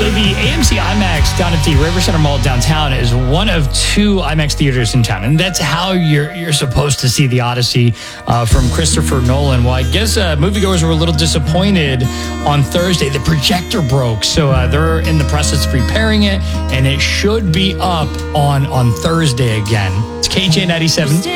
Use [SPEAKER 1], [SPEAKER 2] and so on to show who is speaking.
[SPEAKER 1] So the AMC IMAX down at the River Center Mall downtown is one of 2 IMAX theaters in town. And that's how you're supposed to see the Odyssey from Christopher Nolan. Well, I guess moviegoers were a little disappointed on Thursday. The projector broke. So they're in the process of repairing it, and it should be up on Thursday again. It's KJ 97.